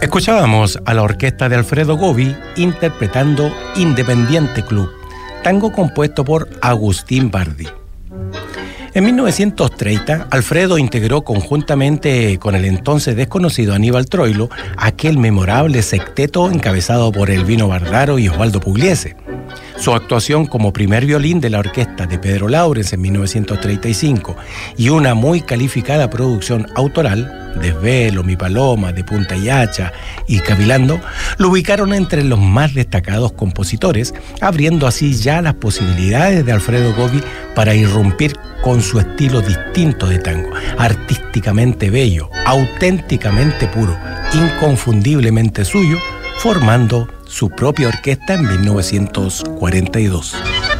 Escuchábamos a la orquesta de Alfredo Gobi interpretando Independiente Club, tango compuesto por Agustín Bardi. En 1930, Alfredo integró conjuntamente con el entonces desconocido Aníbal Troilo aquel memorable sexteto encabezado por Elvino Bardaro y Osvaldo Pugliese. Su actuación como primer violín de la orquesta de Pedro Laurens en 1935 y una muy calificada producción autoral, Desvelo, Mi Paloma, De Punta y Hacha y Cavilando, lo ubicaron entre los más destacados compositores, abriendo así ya las posibilidades de Alfredo Gobi para irrumpir con su estilo distinto de tango, artísticamente bello, auténticamente puro, inconfundiblemente suyo, formando su propia orquesta en 1942.